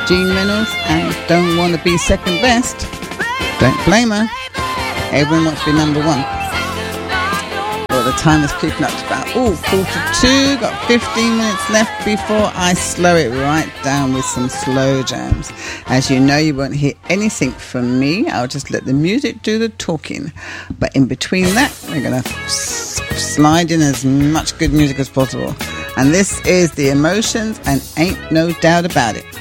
Jean Reynolds and Don't Want to Be Second Best. Don't blame her. Everyone wants to be number one. Well, the time is creeping up to about, 2:45. Got 15 minutes left before I slow it right down with some slow jams. As you know, you won't hear anything from me. I'll just let the music do the talking. But in between that, we're going to slide in as much good music as possible. And this is The Emotions and Ain't No Doubt About It.